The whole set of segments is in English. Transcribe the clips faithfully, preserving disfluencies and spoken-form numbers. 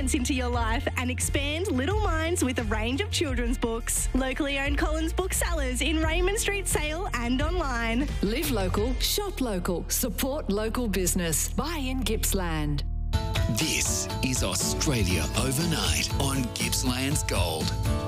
science into your life and expand little minds with a range of children's books. Locally owned Collins Booksellers in Raymond Street Sale and online. Live local, shop local, support local business. Buy in Gippsland. This is Australia Overnight on Gippsland's Gold.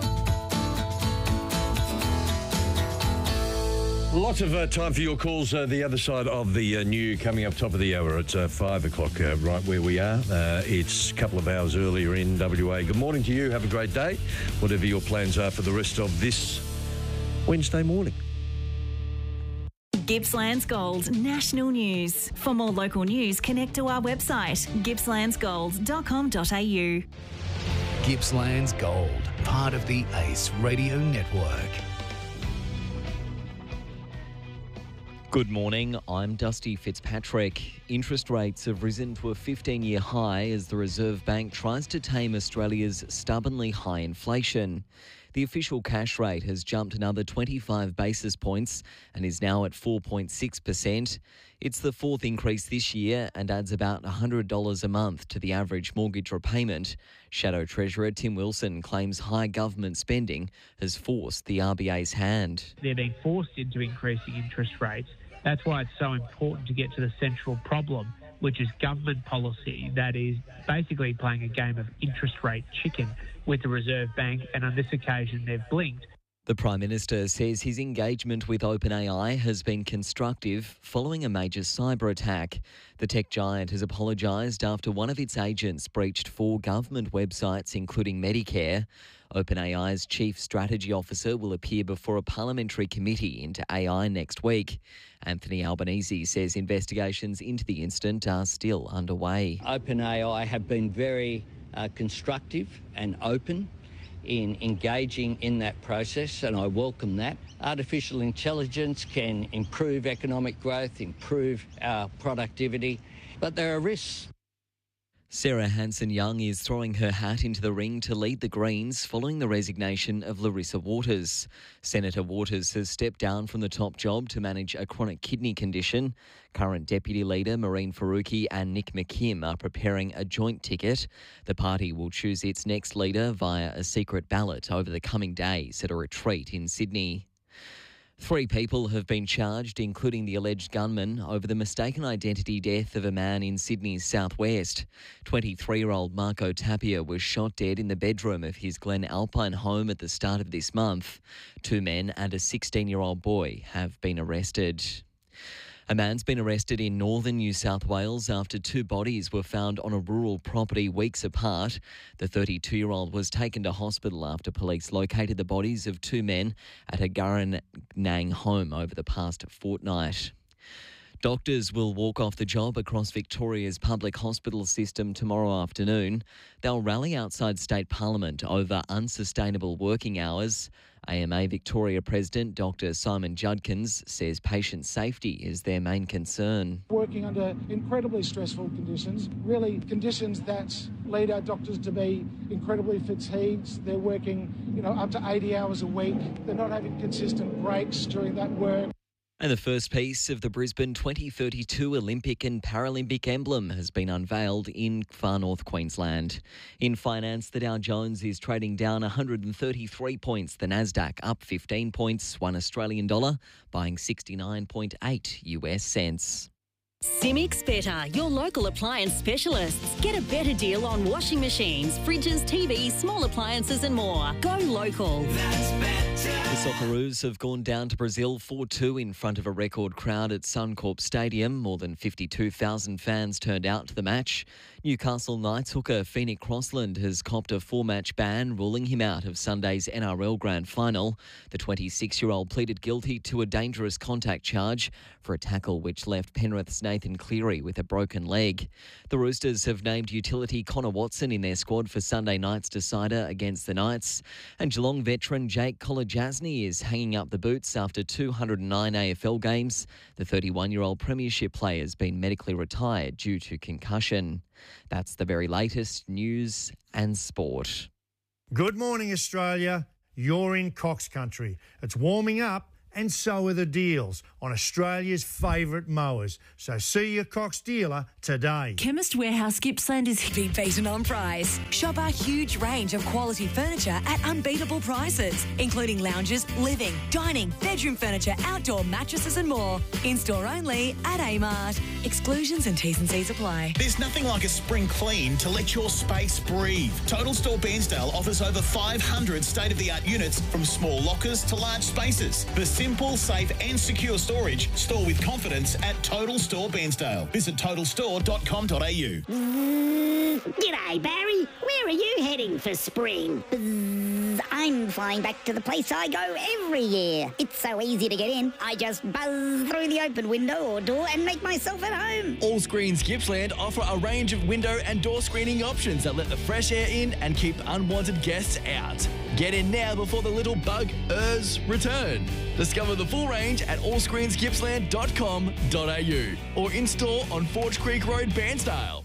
Lots of uh, time for your calls. Uh, the other side of the uh, new coming up top of the hour at uh, five o'clock, uh, right where we are. Uh, it's a couple of hours earlier in W A. Good morning to you. Have a great day, whatever your plans are for the rest of this Wednesday morning. Gippsland's Gold National News. For more local news, connect to our website, gippslands gold dot com dot a u. Gippsland's Gold, part of the Ace Radio Network. Good morning, I'm Dusty Fitzpatrick. Interest rates have risen to a fifteen-year high as the Reserve Bank tries to tame Australia's stubbornly high inflation. The official cash rate has jumped another twenty-five basis points and is now at four point six percent. It's the fourth increase this year and adds about one hundred dollars a month to the average mortgage repayment. Shadow Treasurer Tim Wilson claims high government spending has forced the R B A's hand. They're being forced into increasing interest rates. That's why it's so important to get to the central problem, which is government policy that is basically playing a game of interest rate chicken with the Reserve Bank, and on this occasion they've blinked. The Prime Minister says his engagement with OpenAI has been constructive following a major cyber attack. The tech giant has apologised after one of its agents breached four government websites, including Medicare. OpenAI's Chief Strategy Officer will appear before a parliamentary committee into A I next week. Anthony Albanese says investigations into the incident are still underway. OpenAI have been very uh, constructive and open in engaging in that process, and I welcome that. Artificial intelligence can improve economic growth, improve our productivity, but there are risks. Sarah Hanson-Young is throwing her hat into the ring to lead the Greens following the resignation of Larissa Waters. Senator Waters has stepped down from the top job to manage a chronic kidney condition. Current Deputy Leader Marine Faruqi and Nick McKim are preparing a joint ticket. The party will choose its next leader via a secret ballot over the coming days at a retreat in Sydney. Three people have been charged, including the alleged gunman, over the mistaken identity death of a man in Sydney's southwest. twenty-three-year-old Marco Tapia was shot dead in the bedroom of his Glen Alpine home at the start of this month. Two men and a sixteen-year-old boy have been arrested. A man's been arrested in northern New South Wales after two bodies were found on a rural property weeks apart. The thirty-two-year-old was taken to hospital after police located the bodies of two men at a Gurranang home over the past fortnight. Doctors will walk off the job across Victoria's public hospital system tomorrow afternoon. They'll rally outside State Parliament over unsustainable working hours. A M A Victoria President Doctor Simon Judkins says patient safety is their main concern. Working under incredibly stressful conditions, really conditions that lead our doctors to be incredibly fatigued. They're working, you know, up to eighty hours a week. They're not having consistent breaks during that work. And the first piece of the Brisbane twenty thirty-two Olympic and Paralympic emblem has been unveiled in far north Queensland. In finance, the Dow Jones is trading down one hundred thirty-three points. The Nasdaq up fifteen points, one Australian dollar, buying sixty-nine point eight U S cents. Simics Better, your local appliance specialists. Get a better deal on washing machines, fridges, T Vs, small appliances and more. Go local. That's better. The Socceroos have gone down to Brazil four two in front of a record crowd at Suncorp Stadium. More than fifty-two thousand fans turned out to the match. Newcastle Knights hooker Phoenix Crossland has copped a four-match ban, ruling him out of Sunday's N R L Grand Final. The twenty-six-year-old pleaded guilty to a dangerous contact charge for a tackle which left Penrith's Nathan Cleary with a broken leg. The Roosters have named utility Connor Watson in their squad for Sunday night's decider against the Knights. And Geelong veteran Jake Kolodjasny is hanging up the boots after two hundred nine A F L games. The thirty-one-year-old premiership player has been medically retired due to concussion. That's the very latest news and sport. Good morning, Australia. You're in Cox Country. It's warming up and so are the deals on Australia's favourite mowers. So see your Cox dealer today. Chemist Warehouse Gippsland is be beaten on price. Shop our huge range of quality furniture at unbeatable prices, including lounges, living, dining, bedroom furniture, outdoor mattresses and more. In-store only at A-Mart. Exclusions and T's and C's apply. There's nothing like a spring clean to let your space breathe. Total Store Bairnsdale offers over five hundred state-of-the-art units, from small lockers to large spaces. For simple, safe and secure storage, store with confidence at Total Store Bairnsdale. Visit total store dot com dot a u. Mm, g'day, Barry. Where are you heading for spring? Bzz, I'm flying back to the place I go every year. It's so easy to get in. I just buzz through the open window or door and make myself at home. All Screens Gippsland offer a range of window and door screening options that let the fresh air in and keep unwanted guests out. Get in now before the little bug-ers return. Discover the full range at all screens gippsland dot com dot a u or in-store on Forge Creek Road, Bairnsdale.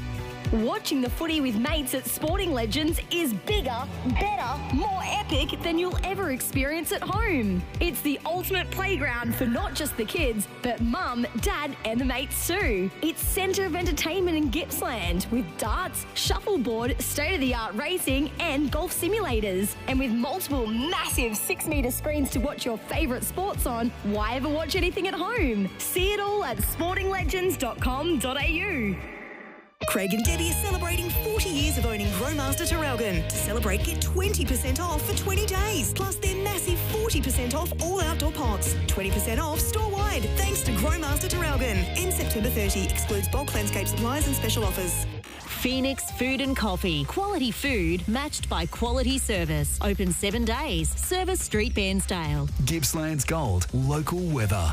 Watching the footy with mates at Sporting Legends is bigger, better, more epic than you'll ever experience at home. It's the ultimate playground for not just the kids, but mum, dad and the mates too. It's centre of entertainment in Gippsland with darts, shuffleboard, state-of-the-art racing and golf simulators. And with multiple massive six-metre screens to watch your favourite sports on, why ever watch anything at home? See it all at sporting legends dot com dot a u. Craig and Debbie are celebrating forty years of owning Growmaster Terralgan. To celebrate, get twenty percent off for twenty days. Plus their massive forty percent off all outdoor pots. twenty percent off store-wide, thanks to Growmaster Terralgan. End September thirtieth. Excludes bulk landscape supplies and special offers. Phoenix Food and Coffee. Quality food matched by quality service. Open seven days. Service Street, Bairnsdale. Gippsland's Gold. Local weather.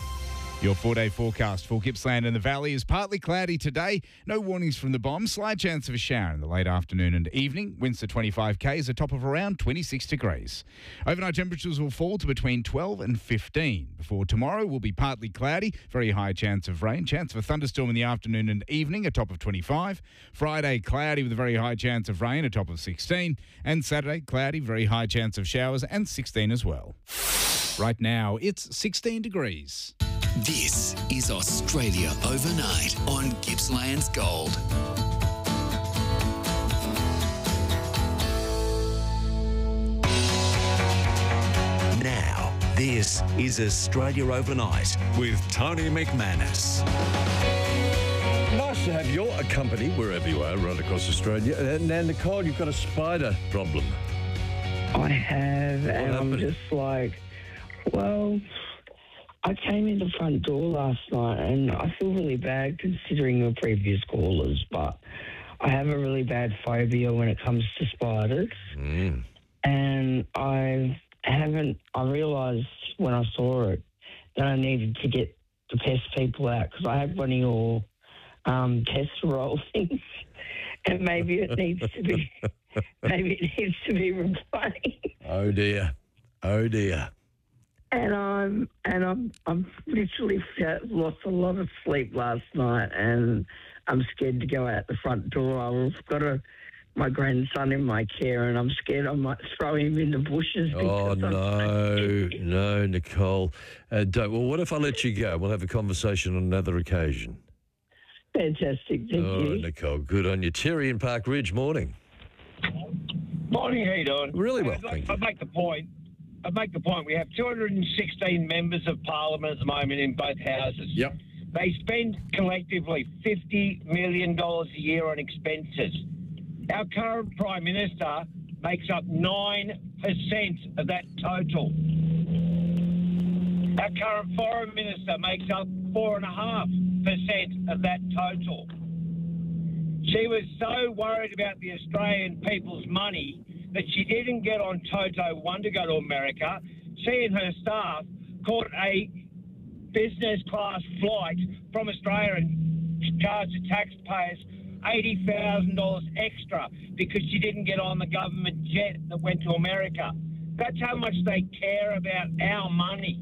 Your four-day forecast for Gippsland and the Valley is partly cloudy today. No warnings from the bomb. Slight chance of a shower in the late afternoon and evening. Winds to twenty-five k's, a top of around twenty-six degrees. Overnight temperatures will fall to between twelve and fifteen. Before tomorrow will be partly cloudy. Very high chance of rain. Chance of a thunderstorm in the afternoon and evening, a top of twenty-five. Friday, cloudy with a very high chance of rain, a top of sixteen. And Saturday, cloudy, very high chance of showers and sixteen as well. Right now, it's sixteen degrees. This is Australia Overnight on Gippsland's Gold. Now, this is Australia Overnight with Tony McManus. Nice to have your company wherever you are, right across Australia. Uh, now, Nicole, you've got a spider problem. I have, What and happened? I'm just like, well, I came in the front door last night, and I feel really bad considering your previous callers, but I have a really bad phobia when it comes to spiders. Mm. And I haven't, I realised when I saw it that I needed to get the pest people out, because I have one of your um, test roll things, and maybe it needs to be, maybe it needs to be replaced. Oh, dear. Oh, dear. And I'm and I'm I'm literally lost a lot of sleep last night, and I'm scared to go out the front door. I've got a my grandson in my care, and I'm scared I might throw him in the bushes. Oh, because no, no, Nicole. Uh, don't. Well, what if I let you go? We'll have a conversation on another occasion. Fantastic, thank oh, you. Nicole, good on you. Terry in Park Ridge, morning. Morning, how you doing? Really well, I'd, like, thank you. I'd make the point. I'd make the point. We have two hundred sixteen members of parliament at the moment in both houses. Yep. They spend collectively fifty million dollars a year on expenses. Our current Prime Minister makes up nine percent of that total. Our current Foreign Minister makes up four point five percent of that total. She was so worried about the Australian people's money that she didn't get on Toto one to go to America. She and her staff caught a business class flight from Australia and charged the taxpayers eighty thousand dollars extra because she didn't get on the government jet that went to America. That's how much they care about our money.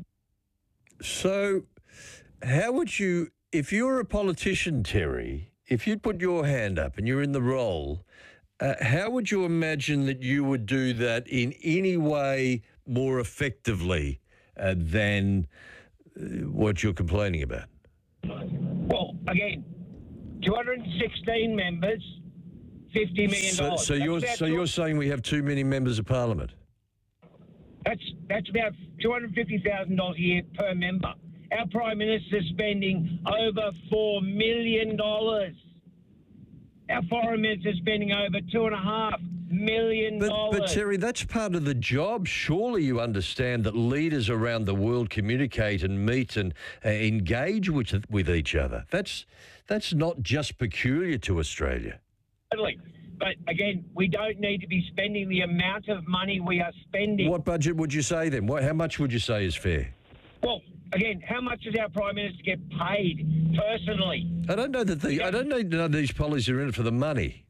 So, how would you, if you were a politician, Terry, if you'd put your hand up and you're in the role, uh, how would you imagine that you would do that in any way more effectively uh, than uh, what you're complaining about? Well, again, two hundred sixteen members, fifty million dollars. So, so you're so you're saying we have too many members of parliament? That's that's about two hundred fifty thousand dollars a year per member. Our Prime Minister's spending over four million dollars. Our Foreign Minister's spending over two and a half million But, dollars. but Terry, that's part of the job. Surely you understand that leaders around the world communicate and meet and uh, engage with with each other. That's that's not just peculiar to Australia. Totally. But again, we don't need to be spending the amount of money we are spending. What budget would you say then? What, how much would you say is fair? Well, again, how much does our Prime Minister get paid personally? I don't know that the I don't know that these policies are in it for the money.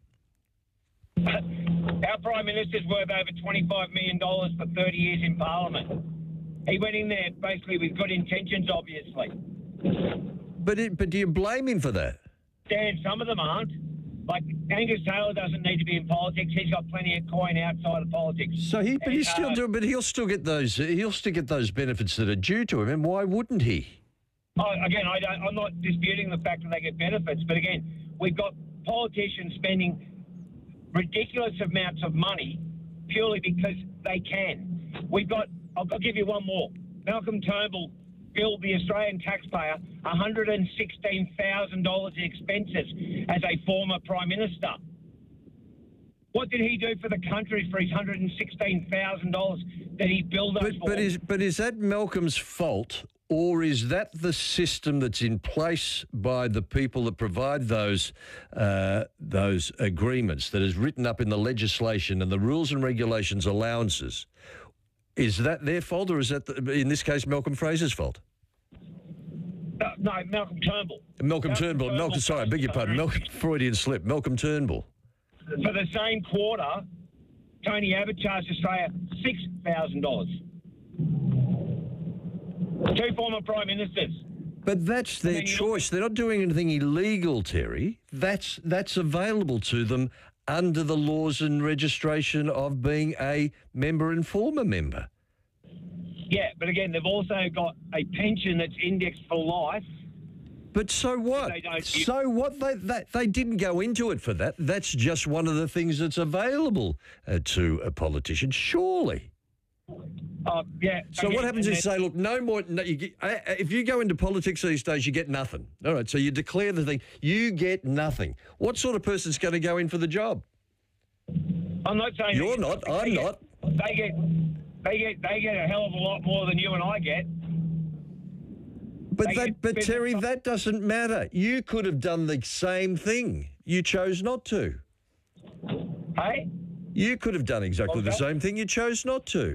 Our Prime Minister's worth over twenty-five million dollars for thirty years in Parliament. He went in there basically with good intentions, obviously. But it, but do you blame him for that? Dan, some of them aren't. Like, Angus Taylor doesn't need to be in politics. He's got plenty of coin outside of politics. So he, but And, he's still uh, doing. But he'll still get those. He'll still get those benefits that are due to him. And why wouldn't he? Oh, again, I don't, I'm not disputing the fact that they get benefits, but again, we've got politicians spending ridiculous amounts of money purely because they can. We've got, I'll, I'll give you one more. Malcolm Turnbull billed the Australian taxpayer one hundred sixteen thousand dollars in expenses as a former Prime Minister. What did he do for the country for his one hundred sixteen thousand dollars that he billed us But, for? but is but is that Malcolm's fault, or is that the system that's in place by the people that provide those uh, those agreements, that is written up in the legislation and the rules and regulations, allowances? Is that their fault, or is that, the, in this case, Malcolm Fraser's fault? Uh, no, Malcolm Turnbull. Malcolm, Malcolm Turnbull. Turnbull Malcolm, sorry, I beg your pardon. Malcolm, Freudian slip. Malcolm Turnbull. For the same quarter, Tony Abbott charged Australia six thousand dollars. Two former Prime Ministers. But that's their choice. They're not doing anything illegal, Terry. That's that's available to them under the laws and registration of being a member and former member. Yeah, but again, they've also got a pension that's indexed for life. But so what? They don't- So what? They, they they didn't go into it for that. That's just one of the things that's available uh, to a politician, surely. Uh, yeah. So again, what happens and is you say, look, no more. No, you get, uh, if you go into politics these days, you get nothing. All right. So you declare the thing. You get nothing. What sort of person's going to go in for the job? I'm not saying You're they- not. they I'm get- not. They get, they get, they get a hell of a lot more than you and I get. But They that, get but business Terry, that doesn't matter. You could have done the same thing. You chose not to. Hey? You could have done exactly the Okay. same thing. You chose not to.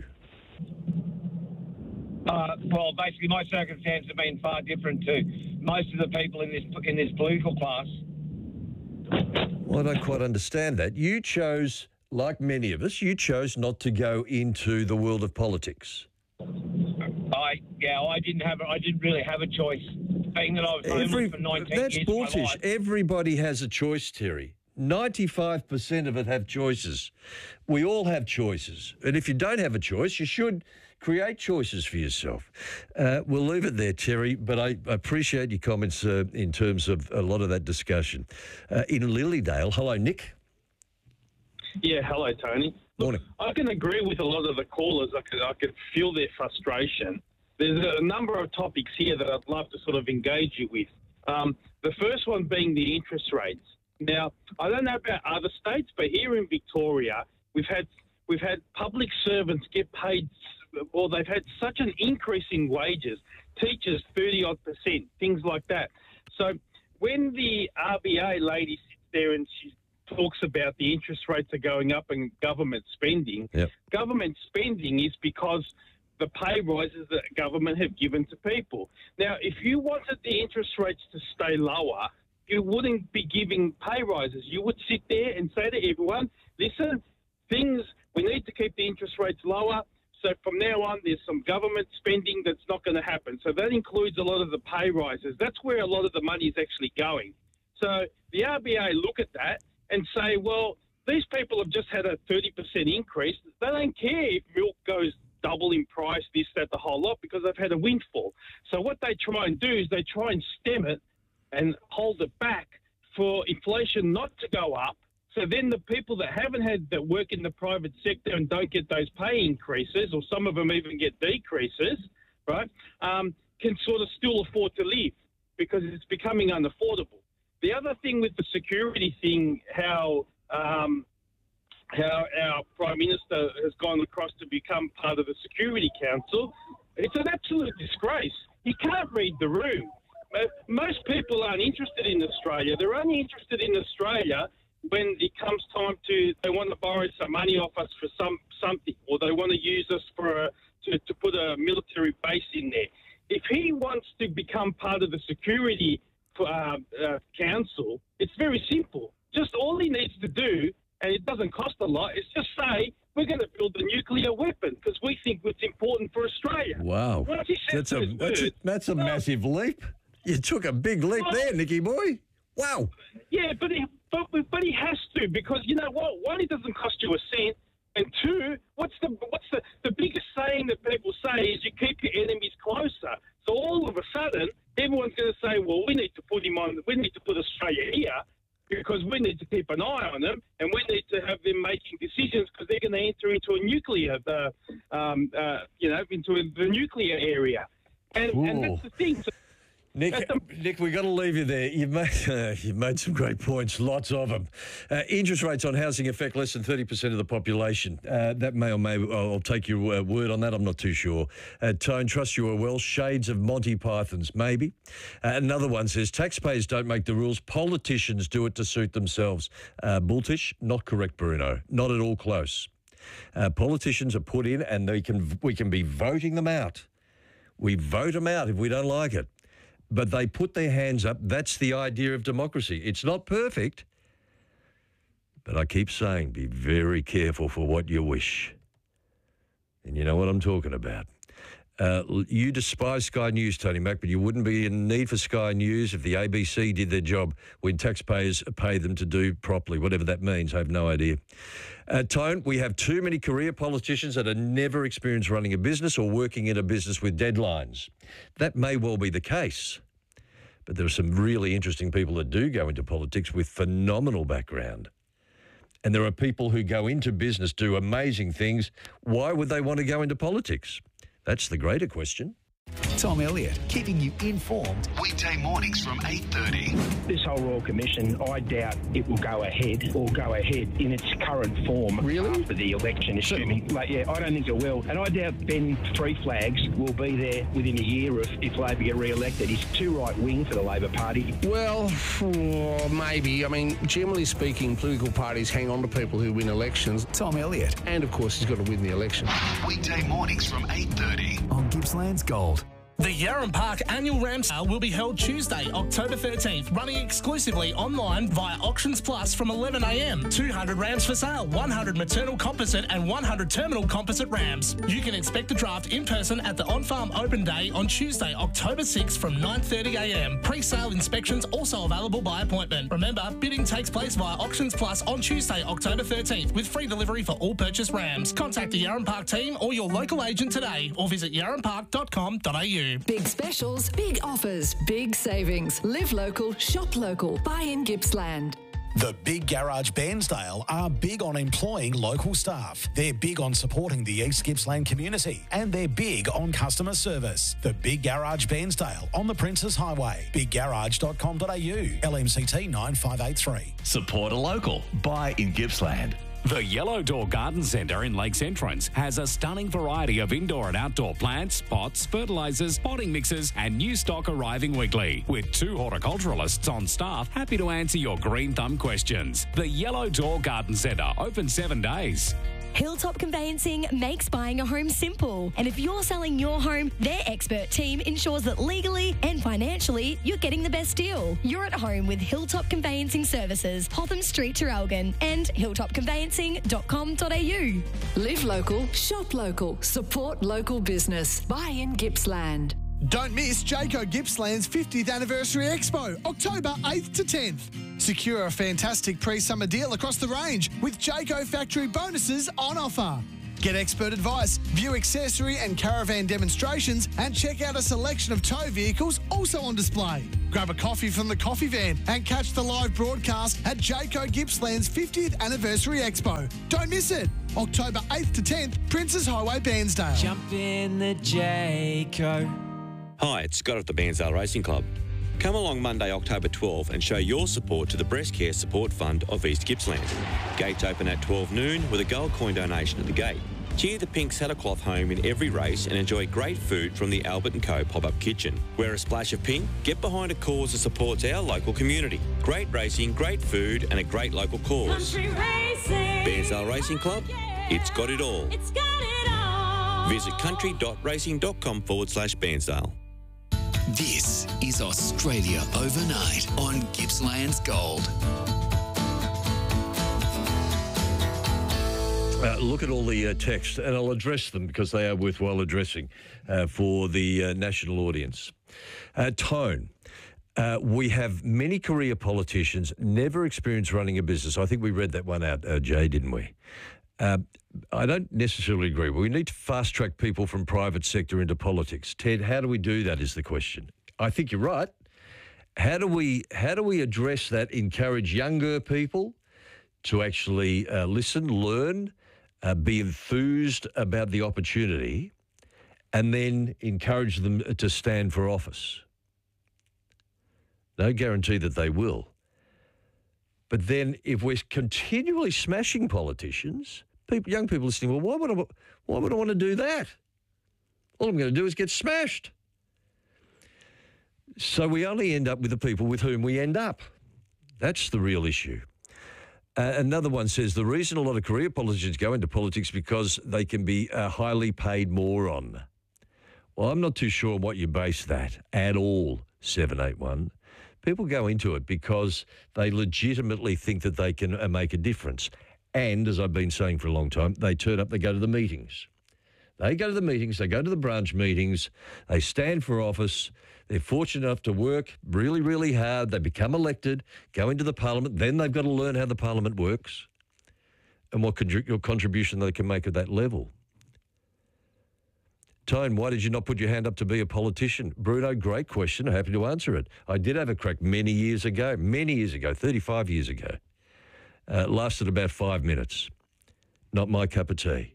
Uh, well, basically, my circumstances have been far different to most of the people in this in this political class. Well, I don't quite understand that. You chose, like many of us, you chose not to go into the world of politics. I yeah, I didn't have a, I didn't really have a choice, being that I was homeless Every, for nineteen that's years of my bullshit. life. Everybody has a choice, Terry. ninety-five percent of it have choices. We all have choices. And if you don't have a choice, you should create choices for yourself. Uh, we'll leave it there, Terry, but I appreciate your comments uh, in terms of a lot of that discussion. Uh, in Lilydale, hello, Nick. Yeah, hello, Tony. Morning. I can agree with a lot of the callers. I could, I could feel their frustration. There's a number of topics here that I'd love to sort of engage you with. Um, the first one being the interest rates. Now, I don't know about other states, but here in Victoria, we've had we've had public servants get paid, well, they've had such an increase in wages, teachers thirty odd percent, things like that. So when the R B A lady sits there and she talks about the interest rates are going up and government spending, Yep. government spending is because the pay rises that government have given to people. Now, if you wanted the interest rates to stay lower, you wouldn't be giving pay rises. You would sit there and say to everyone, listen, things, we need to keep the interest rates lower. So from now on, there's some government spending that's not going to happen. So that includes a lot of the pay rises. That's where a lot of the money is actually going. So the R B A look at that and say, well, these people have just had a thirty percent increase. They don't care if milk goes double in price, this, that, the whole lot, because they've had a windfall. So what they try and do is they try and stem it and hold it back for inflation not to go up. So then the people that haven't had that work in the private sector and don't get those pay increases, or some of them even get decreases, right, um, can sort of still afford to live because it's becoming unaffordable. The other thing with the security thing, how um, how our Prime Minister has gone across to become part of the Security Council, it's an absolute disgrace. He can't read the room. Most people aren't interested in Australia. They're only interested in Australia when it comes time to, they want to borrow some money off us for some something, or they want to use us for a, to, to put a military base in there. If he wants to become part of the Security uh, uh, Council, it's very simple. Just all he needs to do, and it doesn't cost a lot, is just say, we're going to build a nuclear weapon because we think it's important for Australia. Wow. Once he says That's a, those that's a, words, that's a well, massive leap. You took a big leap well, there, Nicky boy. Wow. Yeah, but he, but, but he has to, because you know what? One, it doesn't cost you a cent, and two, what's the what's the, the biggest saying that people say is you keep your enemies closer. So all of a sudden, everyone's going to say, well, we need to put him on, we need to put Australia here because we need to keep an eye on them, and we need to have them making decisions because they're going to enter into a nuclear, uh, um, uh, you know, into a, the nuclear area, and, and that's the thing. So, Nick, Nick, we've got to leave you there. You've made, uh, you've made some great points, lots of them. Uh, interest rates on housing affect less than thirty percent of the population. Uh, that may or may, I'll take your uh, word on that, I'm not too sure. Uh, Tone, trust you are well, shades of Monty Pythons, maybe. Uh, another one says, taxpayers don't make the rules, politicians do it to suit themselves. Uh, Bulltish, not correct, Bruno, not at all close. Uh, politicians are put in and they can we can be voting them out. We vote them out if we don't like it. But they put their hands up. That's the idea of democracy. It's not perfect, but I keep saying be very careful for what you wish. And you know what I'm talking about. Uh, you despise Sky News, Tony Mack, but you wouldn't be in need for Sky News if the A B C did their job when taxpayers pay them to do properly, whatever that means. I have no idea. Uh, Tone, we have too many career politicians that are never experienced running a business or working in a business with deadlines. That may well be the case, but there are some really interesting people that do go into politics with phenomenal background. And there are people who go into business, do amazing things. Why would they want to go into politics? That's the greater question. Tom Elliott, keeping you informed. Weekday mornings from eight thirty. This whole Royal Commission, I doubt it will go ahead or go ahead in its current form really? after the election, assuming. Like, yeah, I don't think it will. And I doubt Ben Three Flags will be there within a year if, if Labor get re-elected. He's too right-wing for the Labor Party. Well, oh, maybe. I mean, generally speaking, political parties hang on to people who win elections. Tom Elliott. And, of course, he's got to win the election. Weekday mornings from eight thirty on Gippsland's Gold. The Yarram Park Annual Ram Sale will be held Tuesday, October thirteenth, running exclusively online via Auctions Plus from eleven a m. two hundred rams for sale, one hundred maternal composite and one hundred terminal composite rams. You can inspect the draft in person at the On-Farm Open Day on Tuesday, October sixth from nine thirty a m. Pre-sale inspections also available by appointment. Remember, bidding takes place via Auctions Plus on Tuesday, October thirteenth, with free delivery for all purchased rams. Contact the Yarram Park team or your local agent today, or visit yarram park dot com dot a u. Big specials, big offers, big savings. Live local, shop local. Buy in Gippsland. The Big Garage Bairnsdale are big on employing local staff. They're big on supporting the East Gippsland community, and they're big on customer service. The Big Garage Bairnsdale on the Princes Highway. big garage dot com dot a u. L M C T nine five eight three. Support a local. Buy in Gippsland. The Yellow Door Garden Centre in Lakes Entrance has a stunning variety of indoor and outdoor plants, pots, fertilisers, potting mixes and new stock arriving weekly, with two horticulturalists on staff happy to answer your green thumb questions. The Yellow Door Garden Centre, open seven days. Hilltop Conveyancing makes buying a home simple. And if you're selling your home, their expert team ensures that legally and financially you're getting the best deal. You're at home with Hilltop Conveyancing Services, Hotham Street, Traralgon, and hilltop conveyancing dot com dot a u. Live local, shop local, support local business. Buy in Gippsland. Don't miss Jayco Gippsland's fiftieth Anniversary Expo, October eighth to tenth. Secure a fantastic pre-summer deal across the range with Jayco factory bonuses on offer. Get expert advice, view accessory and caravan demonstrations, and check out a selection of tow vehicles also on display. Grab a coffee from the coffee van and catch the live broadcast at Jayco Gippsland's fiftieth Anniversary Expo. Don't miss it. October eighth to tenth, Princes Highway, Bairnsdale. Jump in the Jayco. Hi, it's Scott at the Bairnsdale Racing Club. Come along Monday, October twelfth and show your support to the Breast Care Support Fund of East Gippsland. Gates open at twelve noon with a gold coin donation at the gate. Cheer the pink saddlecloth home in every race and enjoy great food from the Albert and Co pop-up kitchen. Wear a splash of pink, get behind a cause that supports our local community. Great racing, great food and a great local cause. Country racing. Bairnsdale Racing Club, it's got it all. It's got it all. Visit country.racing.com forward slash Bairnsdale. This is Australia Overnight on Gippsland's Gold. Uh, look at all the uh, texts, and I'll address them because they are worthwhile addressing uh, for the uh, national audience. Uh, Tone, uh, we have many career politicians, never experienced running a business. I think we read that one out, uh, Jay, didn't we? Uh, I don't necessarily agree. We need to fast-track people from private sector into politics. Ted, how do we do that is the question. I think you're right. How do we, how do we address that, encourage younger people to actually uh, listen, learn, uh, be enthused about the opportunity, and then encourage them to stand for office? No guarantee that they will. But then if we're continually smashing politicians, people, young people listening, well, why would I, why would I want to do that? All I'm going to do is get smashed. So we only end up with the people with whom we end up. That's the real issue. Uh, another one says the reason a lot of career politicians go into politics because they can be a highly paid moron. Well, I'm not too sure on what you base that at all, seven eight one. People go into it because they legitimately think that they can uh, make a difference. And, as I've been saying for a long time, they turn up, they go to the meetings. They go to the meetings, they go to the branch meetings, they stand for office, they're fortunate enough to work really, really hard, they become elected, go into the parliament, then they've got to learn how the parliament works and what con- your contribution they can make at that level. Tone, why did you not put your hand up to be a politician? Bruno, great question. Happy to answer it. I did have a crack many years ago, many years ago, thirty-five years ago. Uh, lasted about five minutes. Not my cup of tea.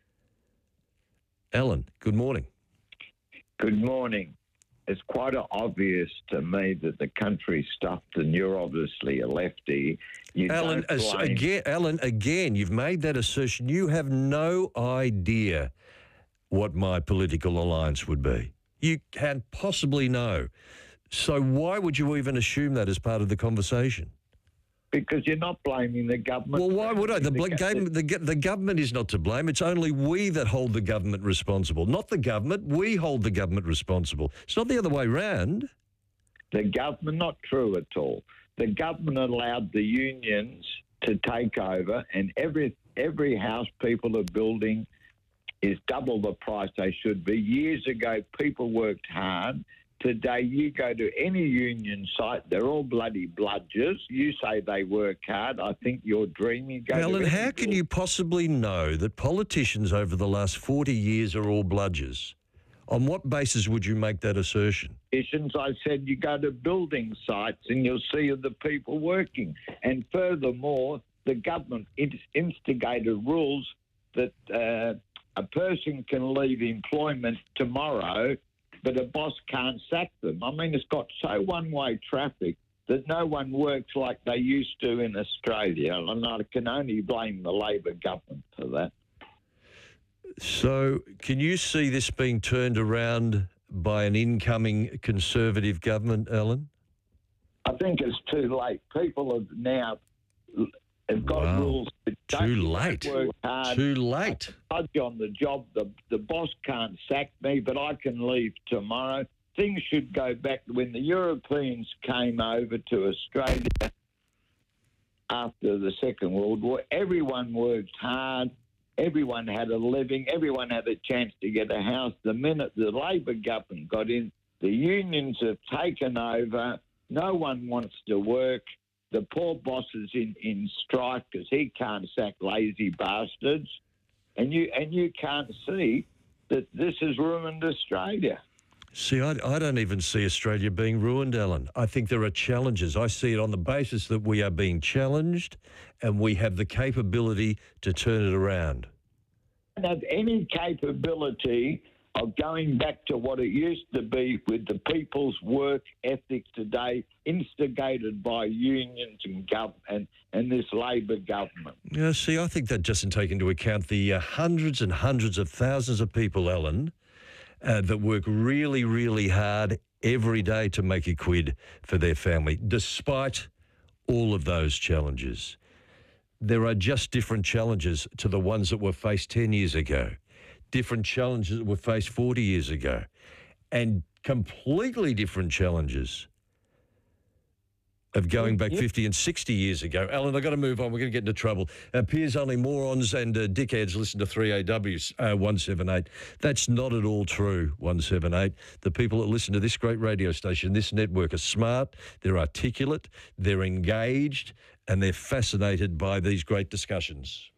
Alan, good morning. Good morning. It's quite obvious to me that the country's stuffed and you're obviously a lefty. You Alan, don't as, blame- again, Alan, again, you've made that assertion. You have no idea what my political alliance would be. You can't possibly know. So why would you even assume that as part of the conversation? Because you're not blaming the government. Well, why would I? The, The bl- go- game, the, g- the government is not to blame. It's only we that hold the government responsible. Not the government. We hold the government responsible. It's not the other way round. The government, not true at all. The government allowed the unions to take over, and every every house people are building is double the price they should be. Years ago, people worked hard. Today, you go to any union site, they're all bloody bludgers. You say they work hard. I think you're dreaming. Go Alan, to how any can you possibly know that politicians over the last forty years are all bludgers? On what basis would you make that assertion? politicians, I said you go to building sites and you'll see the people working. And furthermore, the government instigated rules that uh, a person can leave employment tomorrow, but a boss can't sack them. I mean, it's got so one-way traffic that no one works like they used to in Australia, and I can only blame the Labor government for that. So can you see this being turned around by an incoming Conservative government, Alan? I think it's too late. People have now have got Wow. rules. that Too don't late. Work hard. Too late. I'm on the job. The, the boss can't sack me, but I can leave tomorrow. Things should go back when the Europeans came over to Australia after the Second World War. Everyone worked hard. Everyone had a living. Everyone had a chance to get a house. The minute the Labor government got in, the unions have taken over. No one wants to work. The poor boss is in, in strike because he can't sack lazy bastards. and you and you can't see that this has ruined Australia. See, I, I don't even see Australia being ruined, Alan. I think there are challenges. I see it on the basis that we are being challenged and we have the capability to turn it around. I don't have any capability of going back to what it used to be with the people's work ethic today, instigated by unions and gov- and, and this Labor government. Yeah, see, I think that doesn't take into account the uh, hundreds and hundreds of thousands of people, Alan, uh, that work really, really hard every day to make a quid for their family, despite all of those challenges. There are just different challenges to the ones that were faced ten years ago, different challenges that were faced forty years ago, and completely different challenges of going back fifty and sixty years ago. Alan, I've got to move on. We're going to get into trouble. Uh, appears only morons and uh, dickheads listen to three A Ws, uh, one seven eight. That's not at all true, one seven eight. The people that listen to this great radio station, this network, are smart, they're articulate, they're engaged, and they're fascinated by these great discussions.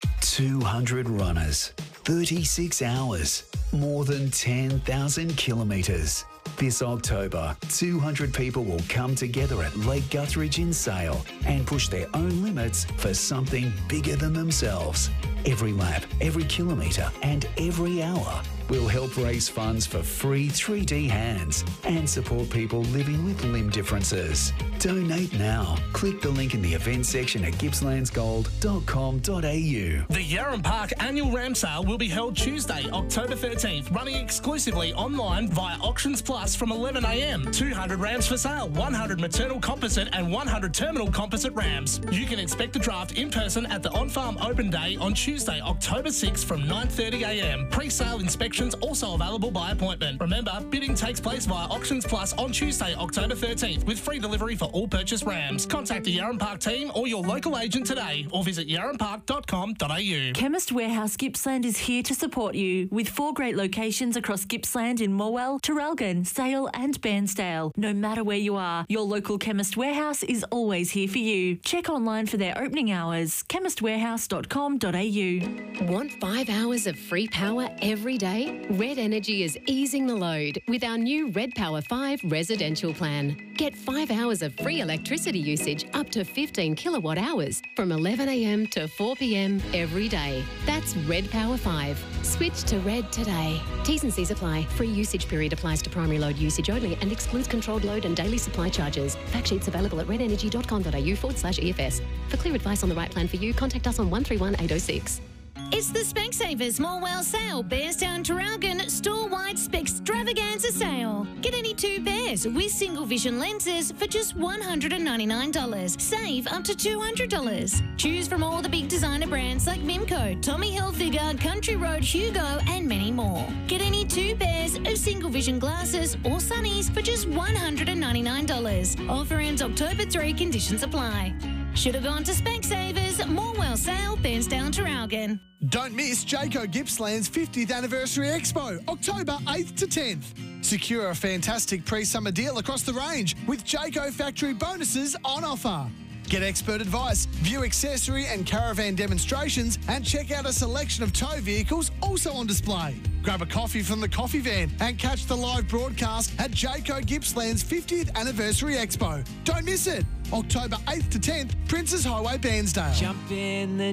two hundred runners, thirty-six hours, more than ten thousand kilometres. This October, two hundred people will come together at Lake Guthridge in Sale and push their own limits for something bigger than themselves. Every lap, every kilometre and every hour will help raise funds for free three D hands and support people living with limb differences. Donate now. Click the link in the event section at gippslands gold dot com dot a u. The Yarram Park Annual Ram Sale will be held Tuesday, October thirteenth, running exclusively online via Auctions Plus from eleven a m. two hundred rams for sale, one hundred maternal composite and one hundred terminal composite rams. You can expect a draft in person at the on-farm open day on Tuesday, October sixth from nine thirty a m. Pre-sale inspection also available by appointment. Remember, bidding takes place via Auctions Plus on Tuesday, October thirteenth, with free delivery for all purchased rams. Contact the Yarram Park team or your local agent today, or visit yarram park dot com dot a u. Chemist Warehouse Gippsland is here to support you with four great locations across Gippsland in Morwell, Traralgon, Sale and Bairnsdale. No matter where you are, your local Chemist Warehouse is always here for you. Check online for their opening hours, chemist warehouse dot com dot a u. Want five hours of free power every day? Red Energy is easing the load with our new Red Power five residential plan. Get five hours of free electricity usage up to fifteen kilowatt hours from eleven a m to four p m every day. That's Red Power five. Switch to Red today. T's and C's apply. Free usage period applies to primary load usage only and excludes controlled load and daily supply charges. Fact sheets available at red energy dot com dot a u forward slash E F S. For clear advice on the right plan for you, contact us on one three one eight oh six. It's the Specsavers Morwell Sale, Bairnsdale Traralgon store-wide Spextravaganza sale. Get any two pairs with single vision lenses for just one hundred ninety-nine dollars. Save up to two hundred dollars. Choose from all the big designer brands like Mimco, Tommy Hilfiger, Country Road, Hugo and many more. Get any two pairs of single vision glasses or sunnies for just one hundred ninety-nine dollars. Offer ends October third, conditions apply. Should have gone to Specsavers, Morwell Sale, Bairnsdale Traralgon. Don't miss Jayco Gippsland's fiftieth Anniversary Expo, October eighth to tenth. Secure a fantastic pre-summer deal across the range with Jayco factory bonuses on offer. Get expert advice, view accessory and caravan demonstrations, and check out a selection of tow vehicles also on display. Grab a coffee from the coffee van and catch the live broadcast at Jayco Gippsland's fiftieth Anniversary Expo. Don't miss it. October eighth to tenth, Princes Highway, Bairnsdale. Jump in the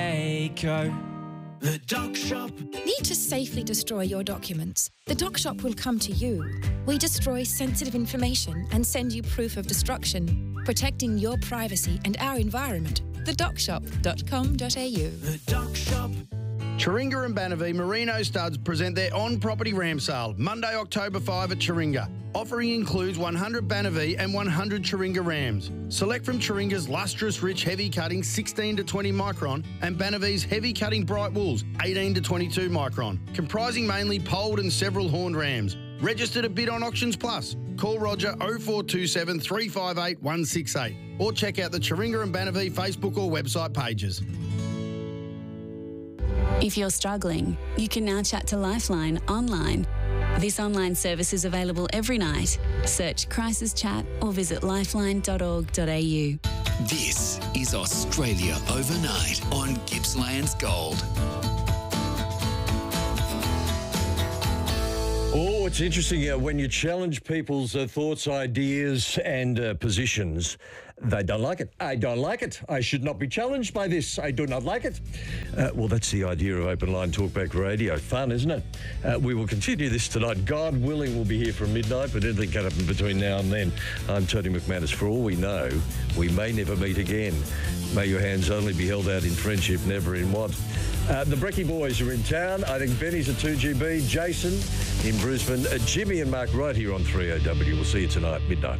Jayco. The Doc Shop. Need to safely destroy your documents? The Doc Shop will come to you. We destroy sensitive information and send you proof of destruction, protecting your privacy and our environment. the doc shop dot com dot a u. The Doc Shop. Chiringa and Banavie Merino Studs present their on-property ram sale, Monday, October fifth at Chiringa. Offering includes one hundred Banavie and one hundred Chiringa rams. Select from Chiringa's lustrous, rich, heavy cutting sixteen to twenty micron and Banavie's heavy cutting bright wools eighteen to twenty-two micron, comprising mainly polled and several horned rams. Register to bid on Auctions Plus. Call Roger oh four two seven, three five eight, one six eight or check out the Chiringa and Banavie Facebook or website pages. If you're struggling, you can now chat to Lifeline online. This online service is available every night. Search Crisis Chat or visit lifeline dot org dot a u. This is Australia Overnight on Gippsland's Gold. Oh, it's interesting uh, when you challenge people's uh, thoughts, ideas and uh, positions. They don't like it. I don't like it. I should not be challenged by this. I do not like it. Uh, well, that's the idea of Open Line Talkback Radio. Fun, isn't it? Uh, we will continue this tonight. God willing, we'll be here from midnight, but anything can happen between now and then. I'm Tony McManus. For all we know, we may never meet again. May your hands only be held out in friendship, never in want. Uh, the Brecky boys are in town. I think Benny's at two G B. Jason in Brisbane. Uh, Jimmy and Mark right here on three O W. We'll see you tonight, midnight.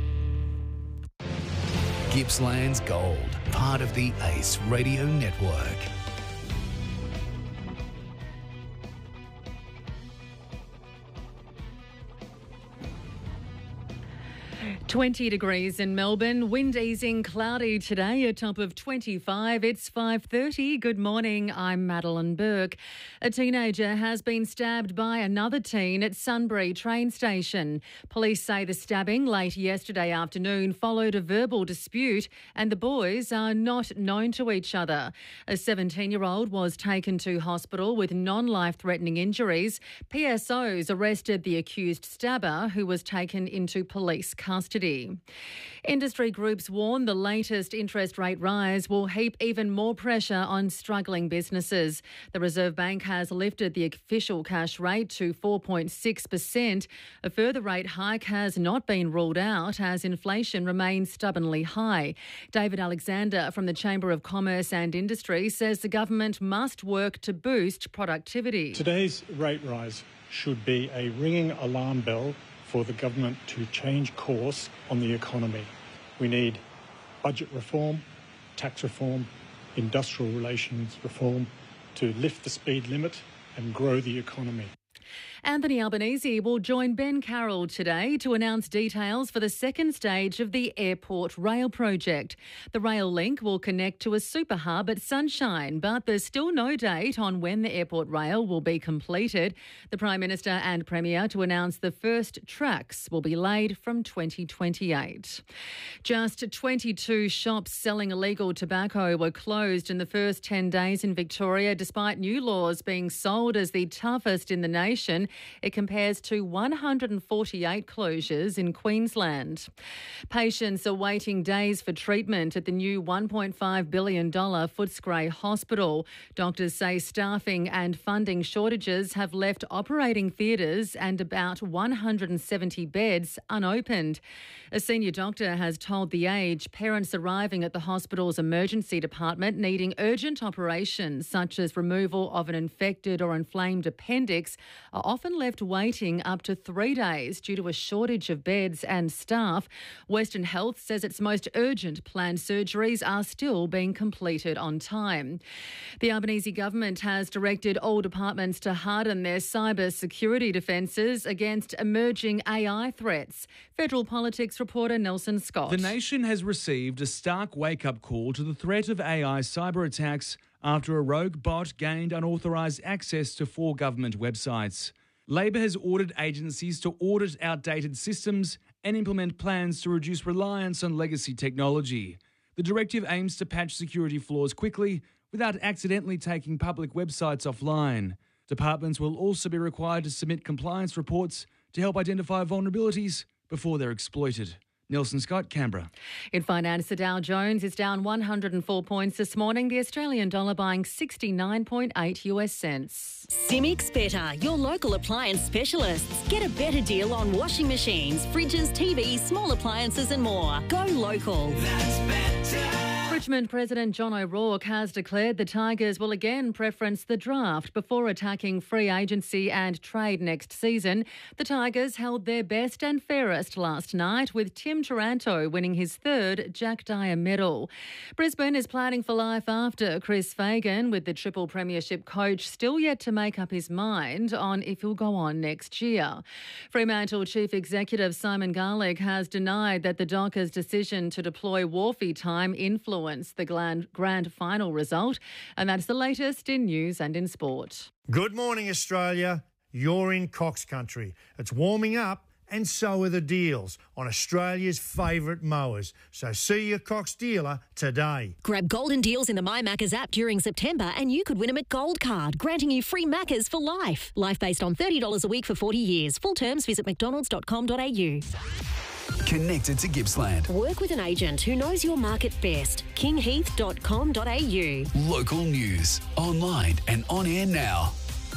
Gippsland's Gold, part of the Ace Radio Network. twenty degrees in Melbourne, wind easing, cloudy today, a top of twenty-five. It's five thirty. Good morning, I'm Madeline Burke. A teenager has been stabbed by another teen at Sunbury train station. Police say the stabbing late yesterday afternoon followed a verbal dispute and the boys are not known to each other. A seventeen-year-old was taken to hospital with non-life-threatening injuries. P S Os arrested the accused stabber, who was taken into police custody. Industry groups warn the latest interest rate rise will heap even more pressure on struggling businesses. The Reserve Bank has lifted the official cash rate to four point six percent. A further rate hike has not been ruled out as inflation remains stubbornly high. David Alexander from the Chamber of Commerce and Industry says the government must work to boost productivity. Today's rate rise should be a ringing alarm bell for the government to change course on the economy. We need budget reform, tax reform, industrial relations reform to lift the speed limit and grow the economy. Anthony Albanese will join Ben Carroll today to announce details for the second stage of the Airport Rail project. The rail link will connect to a super hub at Sunshine, but there's still no date on when the Airport Rail will be completed. The Prime Minister and Premier to announce the first tracks will be laid from twenty twenty-eight. Just twenty-two shops selling illegal tobacco were closed in the first ten days in Victoria, despite new laws being sold as the toughest in the nation. It compares to one hundred forty-eight closures in Queensland. Patients are waiting days for treatment at the new one point five billion dollars Footscray Hospital. Doctors say staffing and funding shortages have left operating theatres and about one hundred seventy beds unopened. A senior doctor has told The Age parents arriving at the hospital's emergency department needing urgent operations such as removal of an infected or inflamed appendix are often left waiting up to three days due to a shortage of beds and staff. Western Health says its most urgent planned surgeries are still being completed on time. The Albanese government has directed all departments to harden their cyber security defences against emerging A I threats. Federal Politics reporter Nelson Scott. The nation has received a stark wake-up call to the threat of A I cyber attacks after a rogue bot gained unauthorised access to four government websites. Labor has ordered agencies to audit outdated systems and implement plans to reduce reliance on legacy technology. The directive aims to patch security flaws quickly without accidentally taking public websites offline. Departments will also be required to submit compliance reports to help identify vulnerabilities before they're exploited. Nelson Scott, Canberra. In finance, the Dow Jones is down one hundred four points this morning. The Australian dollar buying sixty-nine point eight US cents. Simics Better, your local appliance specialists. Get a better deal on washing machines, fridges, T Vs, small appliances and more. Go local. That's better. Richmond President John O'Rourke has declared the Tigers will again preference the draft before attacking free agency and trade next season. The Tigers held their best and fairest last night, with Tim Taranto winning his third Jack Dyer medal. Brisbane is planning for life after Chris Fagan, with the triple premiership coach still yet to make up his mind on if he'll go on next year. Fremantle Chief Executive Simon Garlick has denied that the Dockers' decision to deploy Wharfie time influenced the grand, grand final result. And that's the latest in news and in sport. Good morning, Australia. You're in Cox Country. It's warming up and so are the deals on Australia's favourite mowers. So see your Cox dealer today. Grab golden deals in the My Maccas app during September and you could win a McGold card, granting you free Maccas for life. Life based on thirty dollars a week for forty years. Full terms visit mcdonalds dot com dot a u. Connected to Gippsland. Work with an agent who knows your market best. king heath dot com dot a u. Local news, online and on air now.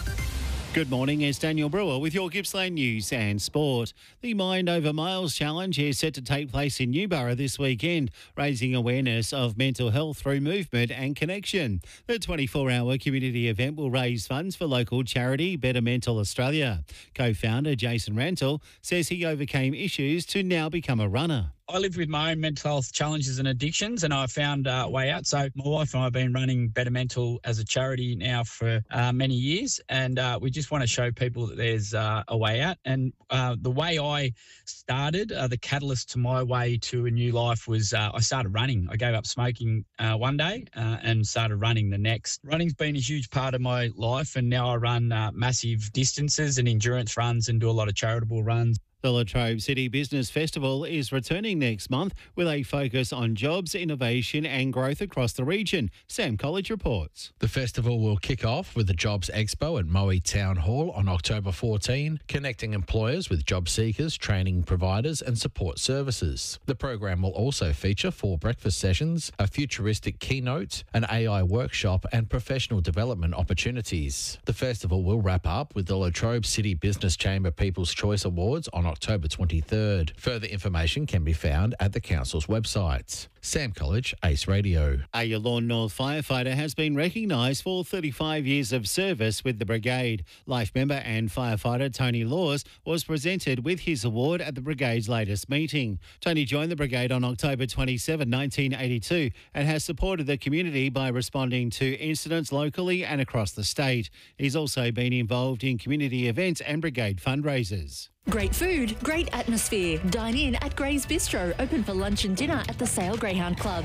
Good morning, it's Daniel Brewer with your Gippsland News and Sport. The Mind Over Miles Challenge is set to take place in Newborough this weekend, raising awareness of mental health through movement and connection. The twenty-four hour community event will raise funds for local charity Better Mental Australia. Co-founder Jason Rantle says he overcame issues to now become a runner. I live with my own mental health challenges and addictions, and I found a way out. So my wife and I have been running Better Mental as a charity now for uh, many years, and uh, we just want to show people that there's uh, a way out. And uh, the way I started, uh, the catalyst to my way to a new life was uh, I started running. I gave up smoking uh, one day uh, and started running the next. Running's been a huge part of my life, and now I run uh, massive distances and endurance runs and do a lot of charitable runs. The Latrobe City Business Festival is returning next month with a focus on jobs, innovation and growth across the region. Sam College reports. The festival will kick off with the Jobs Expo at Moe Town Hall on October fourteenth, connecting employers with job seekers, training providers and support services. The program will also feature four breakfast sessions, a futuristic keynote, an A I workshop and professional development opportunities. The festival will wrap up with the Latrobe City Business Chamber People's Choice Awards on October twenty-third. Further information can be found at the council's websites. Sam College, Ace Radio. A Yallourn North firefighter has been recognised for thirty-five years of service with the brigade. Life member and firefighter Tony Laws was presented with his award at the brigade's latest meeting. Tony joined the brigade on October twenty-seventh, nineteen eighty-two and has supported the community by responding to incidents locally and across the state. He's also been involved in community events and brigade fundraisers. Great food, great atmosphere. Dine in at Gray's Bistro, open for lunch and dinner at the Sale Greyhound Club.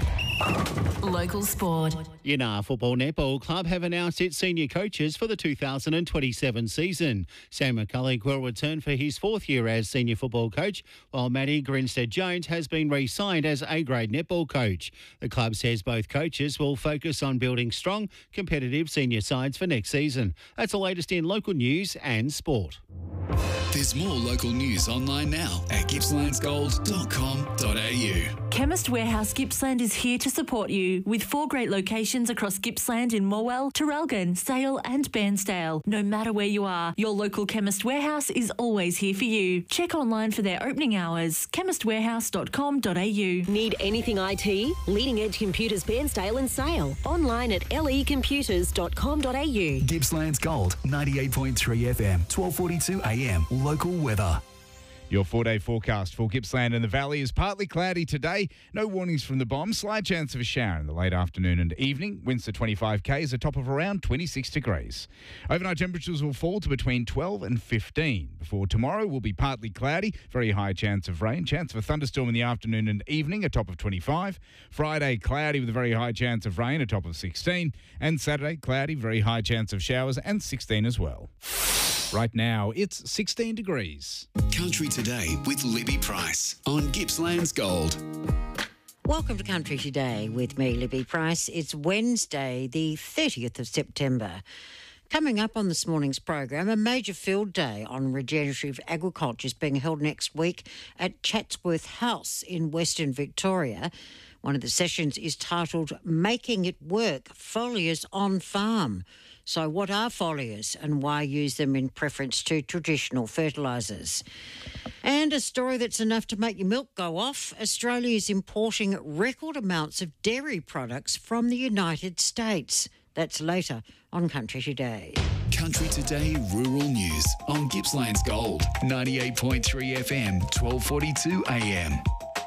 Local sport. Yanar Football Netball Club have announced its senior coaches for the two thousand twenty-seven season. Sam McCulloch will return for his fourth year as senior football coach, while Matty Grinstead-Jones has been re-signed as A-grade netball coach. The club says both coaches will focus on building strong, competitive senior sides for next season. That's the latest in local news and sport. There's more local news online now at gippslands gold dot com dot a u. Chemist Warehouse Gippsland is here to support you with four great locations across Gippsland in Morwell, Traralgon, Sale and Bairnsdale. No matter where you are, your local Chemist Warehouse is always here for you. Check online for their opening hours, chemist warehouse dot com dot a u. Need anything I T? Leading Edge Computers Bairnsdale and Sale. Online at l e computers dot com dot a u. Gippsland's Gold, ninety-eight point three F M, twelve forty-two A M. Local weather. Your four-day forecast for Gippsland and the Valley is partly cloudy today. No warnings from the bomb. Slight chance of a shower in the late afternoon and evening. Winds to twenty-five k's, a top of around twenty-six degrees. Overnight temperatures will fall to between twelve and fifteen. Before tomorrow will be partly cloudy, very high chance of rain. Chance of a thunderstorm in the afternoon and evening, a top of twenty-five. Friday, cloudy with a very high chance of rain, a top of sixteen. And Saturday, cloudy, very high chance of showers and sixteen as well. Right now, it's sixteen degrees. Country Today with Libby Price on Gippsland's Gold. Welcome to Country Today with me, Libby Price. It's Wednesday, the thirtieth of September. Coming up on this morning's program, a major field day on regenerative agriculture is being held next week at Chatsworth House in Western Victoria. One of the sessions is titled Making It Work, Foliars on Farm. So what are foliars and why use them in preference to traditional fertilisers? And a story that's enough to make your milk go off. Australia is importing record amounts of dairy products from the United States. That's later on Country Today. Country Today Rural News on Gippsland's Gold, ninety-eight point three F M, twelve forty-two A M.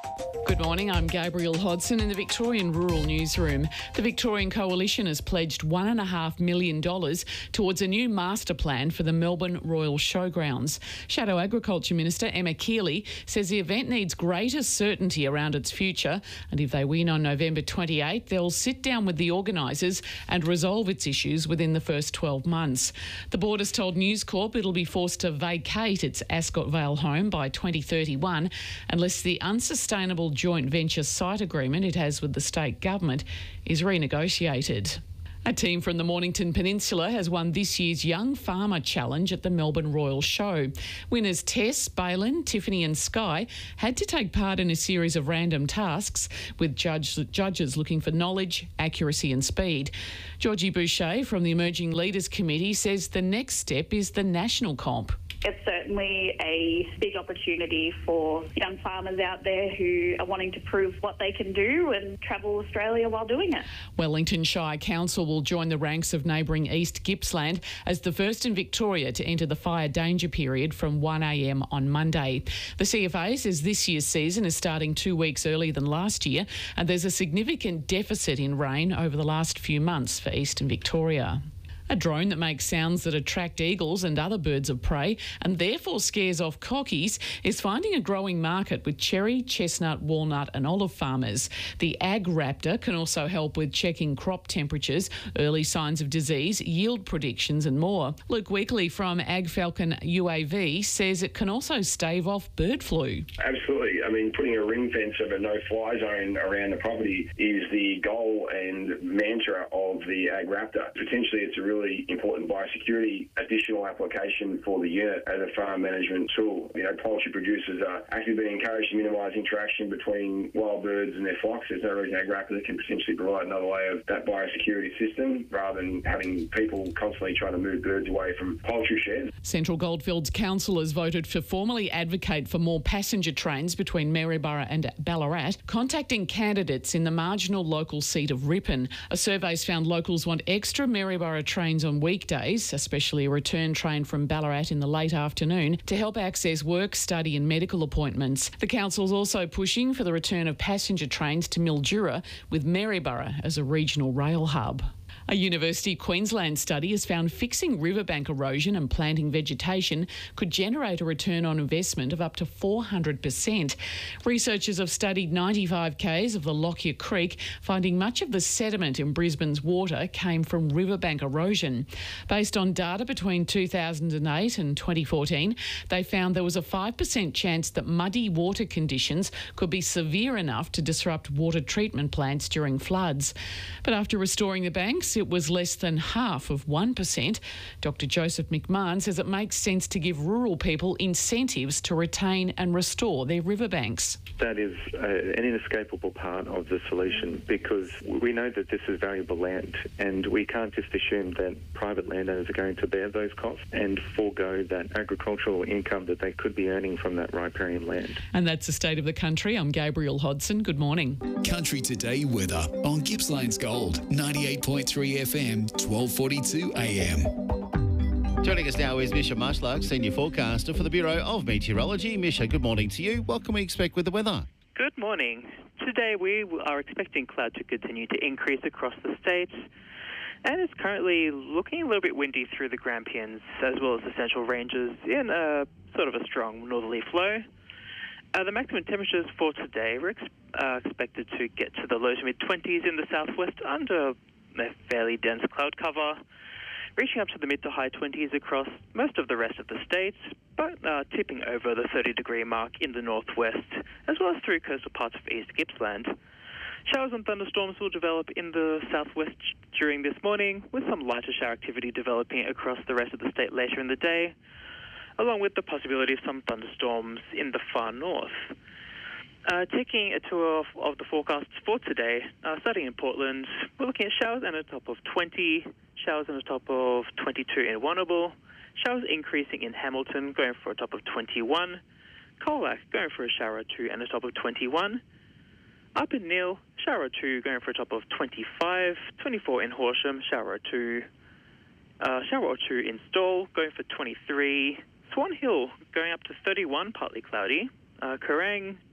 Good morning, I'm Gabrielle Hodson in the Victorian Rural Newsroom. The Victorian Coalition has pledged one point five million dollars towards a new master plan for the Melbourne Royal Showgrounds. Shadow Agriculture Minister Emma Keeley says the event needs greater certainty around its future, and if they win on November twenty-eighth, they'll sit down with the organisers and resolve its issues within the first twelve months. The board has told News Corp it'll be forced to vacate its Ascot Vale home by twenty thirty-one unless the unsustainable joint venture site agreement it has with the state government is renegotiated. A team from the Mornington Peninsula has won this year's Young Farmer Challenge at the Melbourne Royal Show. Winners Tess, Balin, Tiffany and Sky had to take part in a series of random tasks with judge, judges looking for knowledge, accuracy and speed. Georgie Boucher from the Emerging Leaders Committee says the next step is the national comp. It's certainly a big opportunity for young farmers out there who are wanting to prove what they can do and travel Australia while doing it. Wellington Shire Council will join the ranks of neighbouring East Gippsland as the first in Victoria to enter the fire danger period from one a m on Monday. The C F A says this year's season is starting two weeks earlier than last year, and there's a significant deficit in rain over the last few months for eastern Victoria. A drone that makes sounds that attract eagles and other birds of prey and therefore scares off cockies is finding a growing market with cherry, chestnut, walnut and olive farmers. The Ag Raptor can also help with checking crop temperatures, early signs of disease, yield predictions and more. Luke Weekly from Ag Falcon U A V says it can also stave off bird flu. Absolutely. I mean, putting a ring fence of a no-fly zone around the property is the goal and mantra of the Ag Raptor. Potentially it's a real really important biosecurity additional application for the unit as a farm management tool. You know, poultry producers are actually being encouraged to minimise interaction between wild birds and their flocks. There's no reason Ag Raptor can potentially provide another way of that biosecurity system rather than having people constantly trying to move birds away from poultry sheds. Central Goldfields councillors voted to formally advocate for more passenger trains between Maryborough and Ballarat, contacting candidates in the marginal local seat of Ripon. A survey's found locals want extra Maryborough trains on weekdays, especially a return train from Ballarat in the late afternoon, to help access work, study and medical appointments. The council's also pushing for the return of passenger trains to Mildura, with Maryborough as a regional rail hub. A University Queensland study has found fixing riverbank erosion and planting vegetation could generate a return on investment of up to four hundred percent. Researchers have studied ninety-five kays of the Lockyer Creek, finding much of the sediment in Brisbane's water came from riverbank erosion. Based on data between two thousand eight and twenty fourteen, they found there was a five percent chance that muddy water conditions could be severe enough to disrupt water treatment plants during floods. But after restoring the banks, it was less than half of one percent. Doctor Joseph McMahon says it makes sense to give rural people incentives to retain and restore their riverbanks. That is uh, an inescapable part of the solution, because we know that this is valuable land and we can't just assume that private landowners are going to bear those costs and forego that agricultural income that they could be earning from that riparian land. And that's the state of the country. I'm Gabrielle Hodson. Good morning. Country Today weather on Gippsland's Gold, ninety-eight point three F M, twelve forty-two A M. Joining us now is Misha Marshlark, Senior Forecaster for the Bureau of Meteorology. Misha, good morning to you. What can we expect with the weather? Good morning. Today we are expecting cloud to continue to increase across the state, and it's currently looking a little bit windy through the Grampians as well as the Central Ranges in a sort of a strong northerly flow. Uh, the maximum temperatures for today were ex- uh, expected to get to the low to mid-twenties in the southwest under a fairly dense cloud cover, reaching up to the mid to high twenties across most of the rest of the states, but uh, tipping over the thirty degree mark in the northwest, as well as through coastal parts of East Gippsland. Showers and thunderstorms will develop in the southwest during this morning, with some lighter shower activity developing across the rest of the state later in the day, along with the possibility of some thunderstorms in the far north. Uh, taking a tour of, of the forecasts for today, uh, starting in Portland, we're looking at showers and a top of twenty, showers and a top of twenty-two in Warrnambool, showers increasing in Hamilton, going for a top of twenty-one, Colac going for a shower or two and a top of twenty-one, up in Neil, shower or two going for a top of twenty-five, twenty-four in Horsham, shower or two, uh, shower or two in Stawell, going for twenty-three, Swan Hill going up to thirty-one, partly cloudy, uh, Kerrang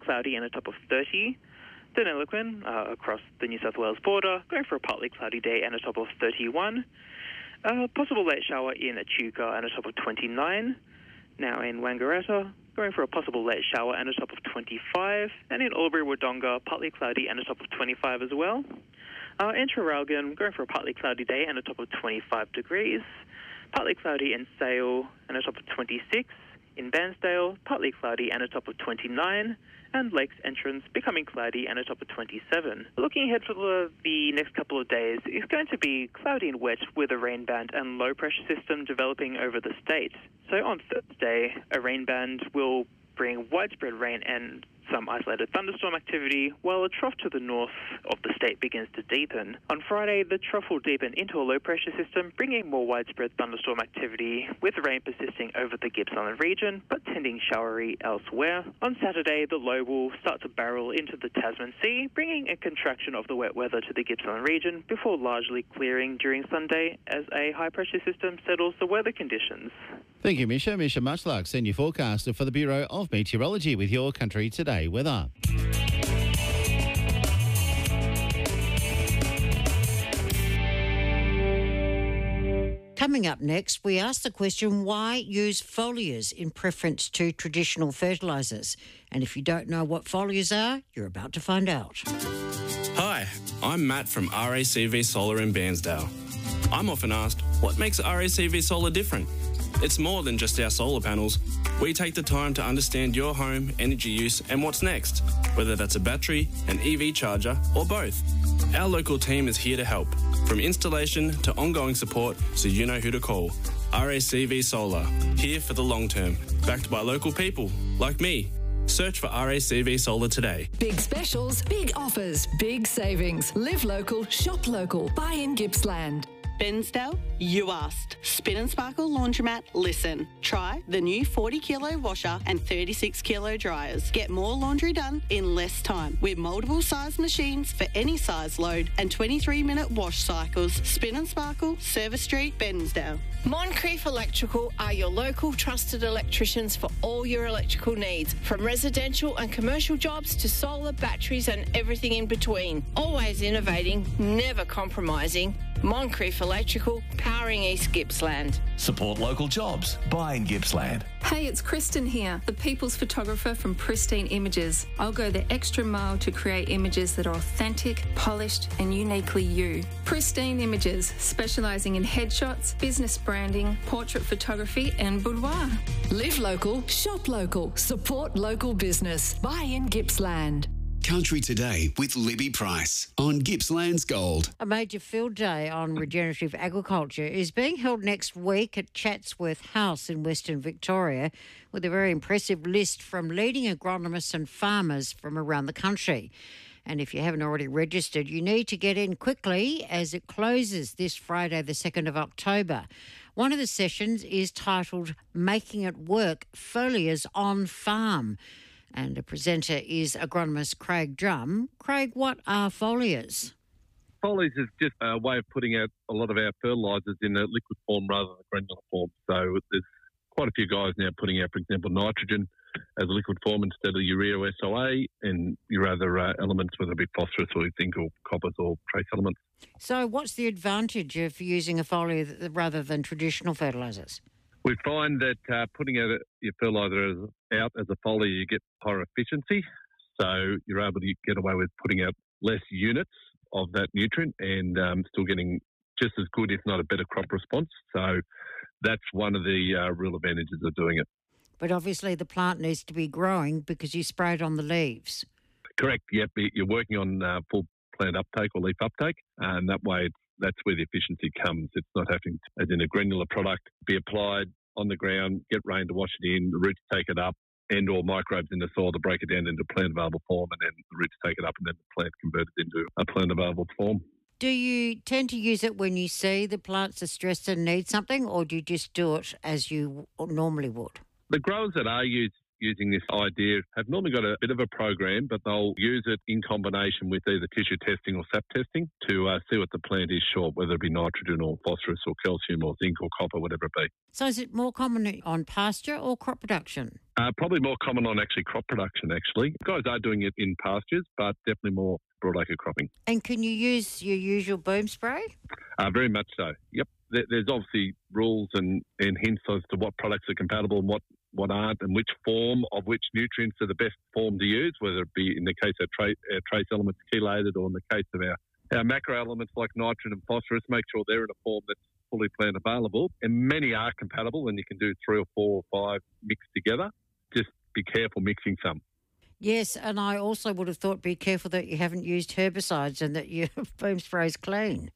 cloudy and a top of thirty. Deniliquin, uh, across the New South Wales border, going for a partly cloudy day and a top of thirty-one. Uh, possible late shower in Echuca and a top of twenty-nine. Now in Wangaratta, going for a possible late shower and a top of twenty-five. And in Albury-Wodonga, partly cloudy and a top of twenty-five as well. Uh, in Traralgon, going for a partly cloudy day and a top of twenty-five degrees. Partly cloudy in Sale and a top of twenty-six. In Bairnsdale, partly cloudy and a top of twenty-nine. And Lakes Entrance becoming cloudy and a top of twenty-seven. Looking ahead for the, the next couple of days, it's going to be cloudy and wet with a rain band and low pressure system developing over the state. So on Thursday, a rain band will bring widespread rain and some isolated thunderstorm activity, while a trough to the north of the state begins to deepen. On Friday, the trough will deepen into a low-pressure system, bringing more widespread thunderstorm activity, with rain persisting over the Gippsland region, but tending showery elsewhere. On Saturday, the low will start to barrel into the Tasman Sea, bringing a contraction of the wet weather to the Gippsland region, before largely clearing during Sunday as a high-pressure system settles the weather conditions. Thank you, Misha. Misha Muchluck, Senior Forecaster for the Bureau of Meteorology with Your Country Today weather. Coming up next, we ask the question, why use foliars in preference to traditional fertilisers? And if you don't know what foliars are, you're about to find out. Hi, I'm Matt from R A C V Solar in Bairnsdale. I'm often asked, what makes R A C V Solar different? It's more than just our solar panels. We take the time to understand your home, energy use and what's next, whether that's a battery, an E V charger or both. Our local team is here to help, from installation to ongoing support, so you know who to call. R A C V Solar, here for the long term, backed by local people like me. Search for R A C V Solar today. Big specials, big offers, big savings. Live local, shop local. Buy in Gippsland. Bairnsdale, you asked. Spin and Sparkle Laundromat, listen. Try the new forty kilo washer and thirty-six kilo dryers. Get more laundry done in less time with multiple size machines for any size load and twenty-three minute wash cycles. Spin and Sparkle, Service Street, Bairnsdale. Moncrief Electrical are your local trusted electricians for all your electrical needs, from residential and commercial jobs to solar, batteries and everything in between. Always innovating, never compromising. Moncrief Electrical, powering East Gippsland. Support local jobs. Buy in Gippsland. Hey, it's Kristen here, the People's Photographer from Pristine Images. I'll go the extra mile to create images that are authentic, polished and uniquely you. Pristine Images, specialising in headshots, business branding, portrait photography and boudoir. Live local, shop local, support local business. Buy in Gippsland. Country Today with Libby Price on Gippsland's Gold. A major field day on regenerative agriculture is being held next week at Chatsworth House in Western Victoria, with a very impressive list from leading agronomists and farmers from around the country. And if you haven't already registered, you need to get in quickly as it closes this Friday, the second of October. One of the sessions is titled Making It Work, Foliars on Farm. And the presenter is agronomist Craig Drum. Craig, what are foliars? Foliars is just a way of putting out a lot of our fertilisers in a liquid form rather than granular form. So there's quite a few guys now putting out, for example, nitrogen as a liquid form instead of urea or S O A and your other uh, elements, whether it be phosphorus or zinc or coppers or trace elements. So what's the advantage of using a foliar rather than traditional fertilisers? We find that uh, putting out a, your fertiliser as, out as a foliar, you get higher efficiency. So you're able to get away with putting out less units of that nutrient and um, still getting just as good, if not a better crop response. So that's one of the uh, real advantages of doing it. But obviously the plant needs to be growing because you spray it on the leaves. Correct. Yep. You're working on uh, full plant uptake or leaf uptake, and that way it's that's where the efficiency comes. It's not having to, as in a granular product, be applied on the ground, get rain to wash it in, the roots take it up, and or microbes in the soil to break it down into plant available form, and then the roots take it up and then the plant converted into a plant available form. Do you tend to use it when you see the plants are stressed and need something, or do you just do it as you normally would? The growers that are use, using this idea have normally got a bit of a program, but they'll use it in combination with either tissue testing or sap testing to uh, see what the plant is short, whether it be nitrogen or phosphorus or calcium or zinc or copper, whatever it be. So is it more common on pasture or crop production? Uh, probably more common on actually crop production, actually. Guys are doing it in pastures, but definitely more broadacre cropping. And can you use your usual boom spray? Uh, very much so, yep. There, there's obviously rules and, and hints as to what products are compatible and what, what aren't, and which form of which nutrients are the best form to use, whether it be in the case of tra- uh, trace elements chelated or in the case of our, our macro elements like nitrogen and phosphorus, make sure they're in a form that's fully plant available. And many are compatible, and you can do three or four or five mixed together. Just be careful mixing some. Yes, and I also would have thought be careful that you haven't used herbicides and that your boom spray's clean.